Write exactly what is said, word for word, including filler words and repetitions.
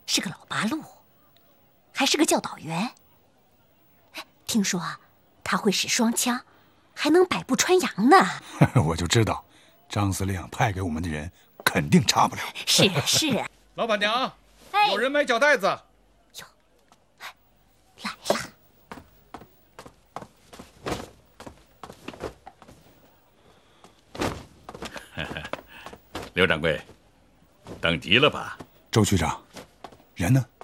是个老八路，还是个教导员。听说他会使双枪，还能百步穿杨呢。 我就知道，张司令派给我们的人肯定差不了。 是啊，是啊。 老板娘， 哎， 有人买脚袋子。 哟，来了。 刘掌柜，等急了吧？ 周局长，人呢？